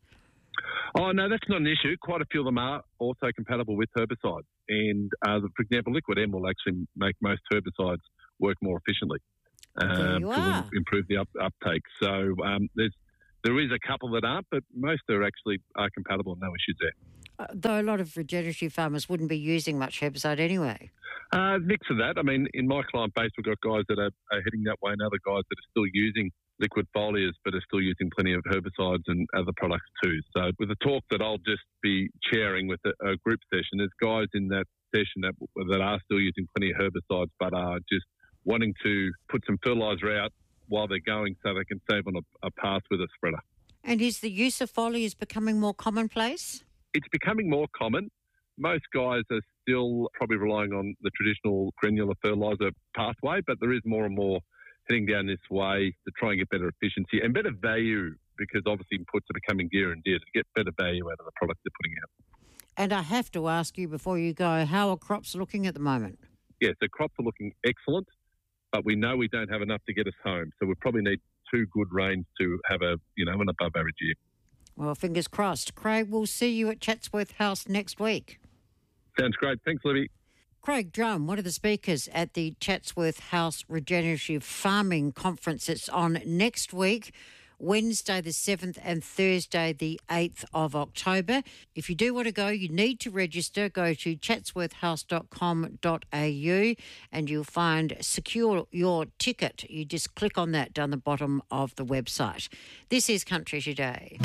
Oh, no, that's not an issue. Quite a few of them are also compatible with herbicides. And, uh, for example, Liquid M will actually make most herbicides work more efficiently um, you to are. improve the up- uptake. So um, there's there is a couple that aren't, but most are actually are compatible, no issues there. Uh, though a lot of regenerative farmers wouldn't be using much herbicide anyway. Uh, mix of that. I mean, in my client base, we've got guys that are, are heading that way and other guys that are still using liquid foliars but are still using plenty of herbicides and other products too. So with the talk that I'll just be chairing with a, a group session, there's guys in that session that, that are still using plenty of herbicides but are just wanting to put some fertiliser out while they're going so they can save on a, a path with a spreader. And is the use of foliars becoming more commonplace? It's becoming more common. Most guys are still probably relying on the traditional granular fertiliser pathway, but there is more and more heading down this way to try and get better efficiency and better value, because obviously inputs are becoming dearer and dearer, to get better value out of the product they're putting out. And I have to ask you before you go, how are crops looking at the moment? Yes, the crops are looking excellent, but we know we don't have enough to get us home. So we probably need two good rains to have a, you know, an above average year. Well, fingers crossed. Craig, we'll see you at Chatsworth House next week. Sounds great. Thanks, Libby. Craig Drum, one of the speakers at the Chatsworth House Regenerative Farming Conference. It's on next week, Wednesday the seventh and Thursday the eighth of October. If you do want to go, you need to register. Go to chatsworth house dot com dot a u and you'll find secure your ticket. You just click on that down the bottom of the website. This is Country Today.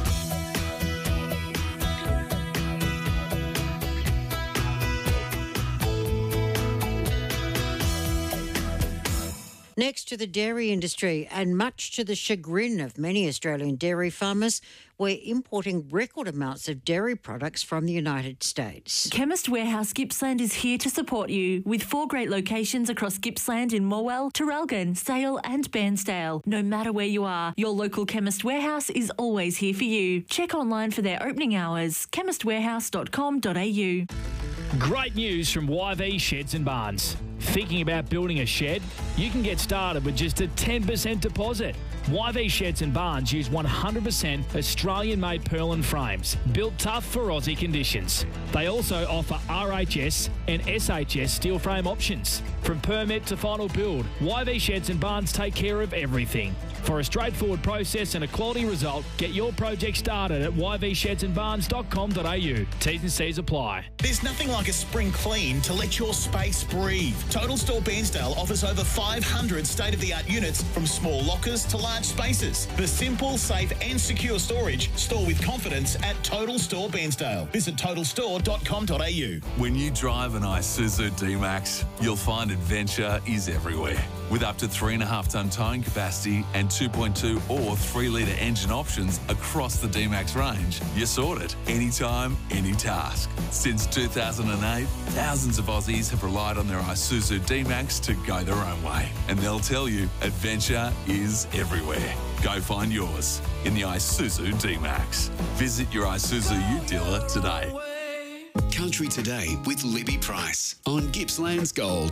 Next to the dairy industry, and much to the chagrin of many Australian dairy farmers, we're importing record amounts of dairy products from the United States. Chemist Warehouse Gippsland is here to support you with four great locations across Gippsland in Morwell, Traralgon, Sale and Bairnsdale. No matter where you are, your local Chemist Warehouse is always here for you. Check online for their opening hours, chemist warehouse dot com dot a u. Great news from Y V Sheds and Barns. Thinking about building a shed? You can get started with just a ten percent deposit. Y V Sheds and Barns use one hundred percent Australian-made purlin frames, built tough for Aussie conditions. They also offer R H S and S H S steel frame options. From permit to final build, Y V Sheds and Barns take care of everything. For a straightforward process and a quality result, get your project started at y v sheds and barns dot com dot a u. T's and C's apply. There's nothing like a spring clean to let your space breathe. Total Store Bairnsdale offers over five hundred state-of-the-art units, from small lockers to large spaces. For simple, safe and secure storage, store with confidence at Total Store Bairnsdale. Visit total store dot com dot a u. When you drive an Isuzu D-Max, you'll find adventure is everywhere. With up to three point five tonne towing capacity and two point two or three litre engine options across the D-Max range, you're sorted. Anytime, any task. Since two thousand eight, thousands of Aussies have relied on their Isuzu D-Max to go their own way. And they'll tell you, adventure is everywhere. Go find yours in the Isuzu D-Max. Visit your Isuzu Ute dealer today. Country Today with Libby Price on Gippsland's Gold.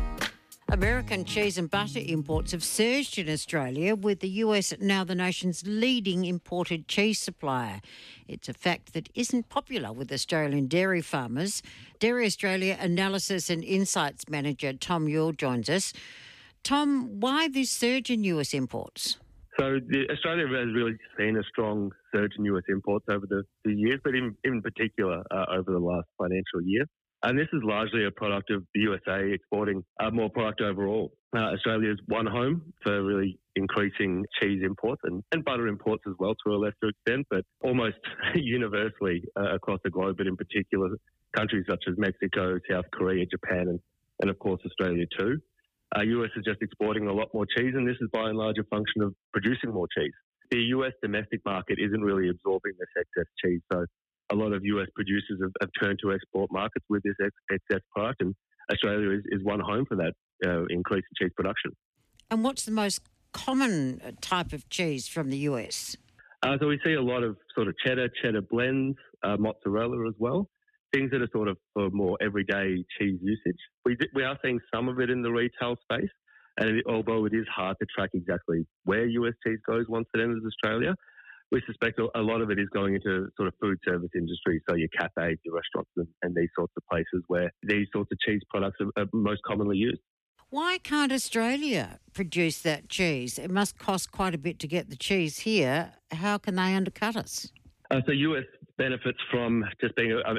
American cheese and butter imports have surged in Australia, with the U S now the nation's leading imported cheese supplier. It's a fact that isn't popular with Australian dairy farmers. Dairy Australia Analysis and Insights Manager Tom Yule joins us. Tom, why this surge in U S imports? So the, Australia has really seen a strong surge in U S imports over the, the years, but in, in particular uh, over the last financial year. And this is largely a product of the U S A exporting uh, more product overall. Uh, Australia is one home for really increasing cheese imports and, and butter imports as well to a lesser extent, but almost universally uh, across the globe, but in particular countries such as Mexico, South Korea, Japan, and, and of course Australia too. Uh, U S is just exporting a lot more cheese, and this is by and large a function of producing more cheese. The U S domestic market isn't really absorbing this excess cheese, so a lot of U S producers have, have turned to export markets with this ex- excess product, and Australia is, is one home for that uh, increase in cheese production. And what's the most common type of cheese from the U S? Uh, so we see a lot of sort of cheddar, cheddar blends, uh, mozzarella as well, things that are sort of for more everyday cheese usage. We d- we are seeing some of it in the retail space, and it, although it is hard to track exactly where U S cheese goes once it enters Australia, we suspect a lot of it is going into sort of food service industry, so your cafes, your restaurants, and, and these sorts of places where these sorts of cheese products are, are most commonly used. Why can't Australia produce that cheese? It must cost quite a bit to get the cheese here. How can they undercut us? Uh, so U S benefits from just being a,